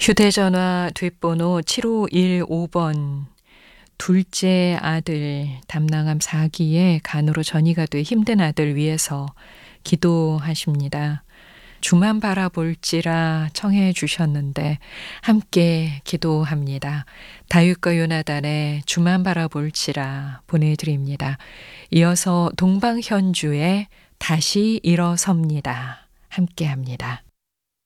휴대전화 뒷번호 7515번 둘째 아들 담낭암 4기에 간으로 전이가 돼 힘든 아들 위해서 기도하십니다. 주만 바라볼지라 청해 주셨는데 함께 기도합니다. 다윗과 요나단의 주만 바라볼지라 보내드립니다. 이어서 동방현주의 다시 일어섭니다. 함께합니다.